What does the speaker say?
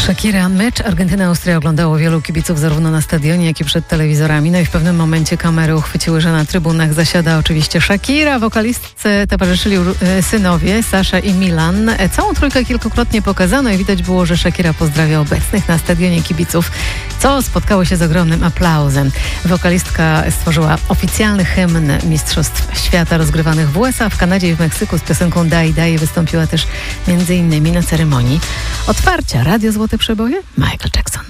Shakira, mecz Argentyna-Austria oglądało wielu kibiców zarówno na stadionie, jak i przed telewizorami. No i w pewnym momencie kamery uchwyciły, że na trybunach zasiada oczywiście Shakira. Wokalistce towarzyszyli synowie Sasha i Milan. Całą trójkę kilkukrotnie pokazano i widać było, że Shakira pozdrawia obecnych na stadionie kibiców, co spotkało się z ogromnym aplauzem. Wokalistka stworzyła oficjalny hymn Mistrzostw Świata rozgrywanych w USA, w Kanadzie i w Meksyku z piosenką Dai Dai. Wystąpiła też m.in. na ceremonii otwarcia Radio Złote Przeboje Michael Jackson.